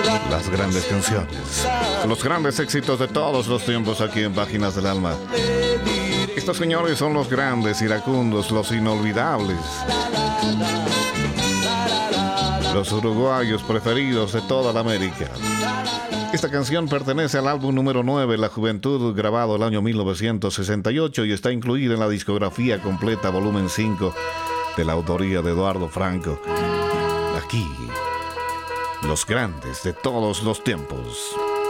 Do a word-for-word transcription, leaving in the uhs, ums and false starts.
Las grandes canciones, los grandes éxitos de todos los tiempos aquí en Páginas del Alma. Estos señores son los grandes iracundos, los inolvidables, los uruguayos preferidos de toda la América. Esta canción pertenece al álbum número nueve, La Juventud, grabado el año mil novecientos sesenta y ocho, y está incluida en la discografía completa volumen cinco de la autoría de Eduardo Franco. Aquí, los grandes de todos los tiempos.